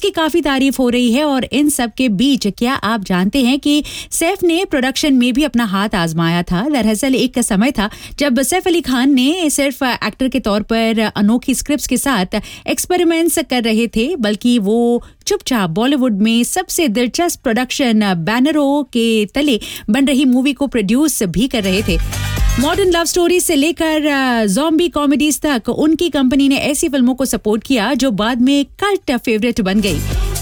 जिसकी काफी तारीफ हो रही है। और इन सब के बीच क्या आप जानते हैं कि सैफ ने प्रोडक्शन में भी अपना हाथ आजमाया था। दरअसल एक समय था जब सैफ अली खान ने सिर्फ एक्टर के तौर पर अनोखी स्क्रिप्ट्स के साथ एक्सपेरिमेंट्स कर रहे थे, बल्कि वो चुपचाप बॉलीवुड में सबसे दिलचस्प प्रोडक्शन बैनरों के तले बन रही मूवी को प्रोड्यूस भी कर रहे थे। मॉडर्न लव स्टोरी से लेकर ज़ॉम्बी कॉमेडीज तक उनकी कंपनी ने ऐसी फिल्मों को सपोर्ट किया जो बाद में कल्ट फेवरेट बन गई।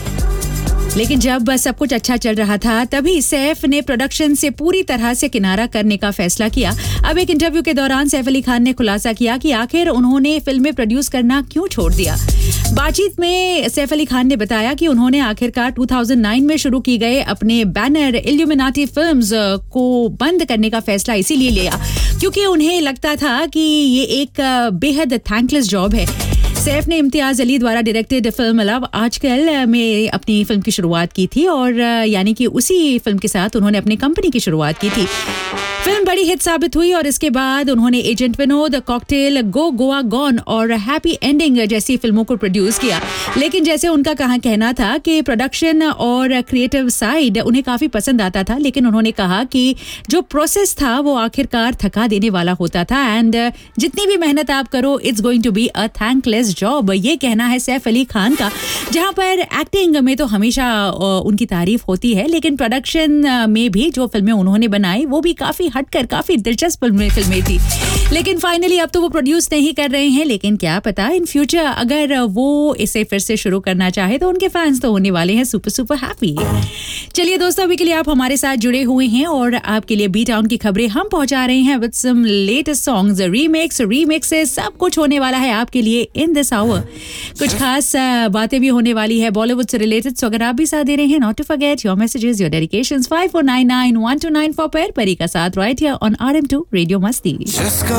लेकिन जब सब कुछ अच्छा चल रहा था तभी सैफ ने प्रोडक्शन से पूरी तरह से किनारा करने का फैसला किया। अब एक इंटरव्यू के दौरान सैफ अली खान ने खुलासा किया कि आखिर उन्होंने फिल्में प्रोड्यूस करना क्यों छोड़ दिया। बातचीत में सैफ अली खान ने बताया कि उन्होंने आखिरकार 2009 में शुरू की गए अपने बैनर इल्यूमिनाटी फिल्म्स को बंद करने का फैसला इसीलिए लिया क्योंकि उन्हें लगता था कि ये एक बेहद थैंकलेस जॉब है। सैफ ने इम्तियाज अली द्वारा डायरेक्टेड फिल्म लव आजकल में अपनी फिल्म की शुरुआत की थी और यानी कि उसी फिल्म के साथ उन्होंने अपनी कंपनी की शुरुआत की थी। फिल्म बड़ी हिट साबित हुई और इसके बाद उन्होंने एजेंट विनोद, कॉकटेल, गो गोवा गॉन और हैप्पी एंडिंग जैसी फिल्मों को प्रोड्यूस किया। लेकिन जैसे उनका कहना था कि प्रोडक्शन और क्रिएटिव साइड उन्हें काफी पसंद आता था, लेकिन उन्होंने कहा कि जो प्रोसेस था वो आखिरकार थका देने वाला होता था एंड जितनी भी मेहनत आप करो it's going to be a thankless job. ये कहना है सैफ अली खान का, जहां पर एक्टिंग में तो हमेशा उनकी तारीफ होती है, लेकिन प्रोडक्शन में भी जो फिल्में उन्होंने बनाई वो भी काफी हटकर काफी दिलचस्प फिल्में थी। लेकिन फाइनली अब तो वो प्रोड्यूस नहीं कर रहे हैं, लेकिन क्या पता इन फ्यूचर अगर वो इसे फिर से शुरू करना चाहे तो उनके फैंस तो होने वाले हैं सुपर हैप्पी। चलिए दोस्तों, अभी के लिए आप हमारे साथ जुड़े हुए हैं और आपके लिए बी टाउन की खबरें हम पहुंचा रहे हैं with some latest songs, remixes, सब कुछ होने वाला है आपके लिए इन दिस आवर। कुछ खास बातें भी होने वाली है बॉलीवुड से रिलेटेड, सो अगर आप भी साथ दे रहे हैं, not to forget your messages, your dedications 54991294 पर परी का साथ right here on RM2 radio मस्ती।